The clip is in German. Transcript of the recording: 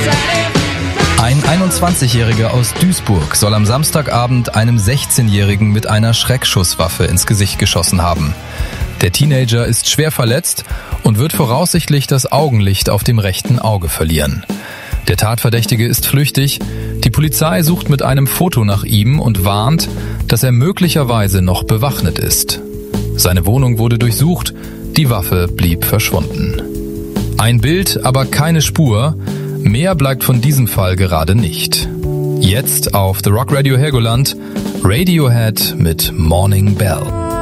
Ein 21-Jähriger aus Duisburg soll am Samstagabend einem 16-Jährigen mit einer Schreckschusswaffe ins Gesicht geschossen haben. Der Teenager ist schwer verletzt und wird voraussichtlich das Augenlicht auf dem rechten Auge verlieren. Der Tatverdächtige ist flüchtig. Die Polizei sucht mit einem Foto nach ihm und warnt, dass er möglicherweise noch bewaffnet ist. Seine Wohnung wurde durchsucht, die Waffe blieb verschwunden. Ein Bild, aber keine Spur. Mehr bleibt von diesem Fall gerade nicht. Jetzt auf The Rock Radio Helgoland, Radiohead mit Morning Bell.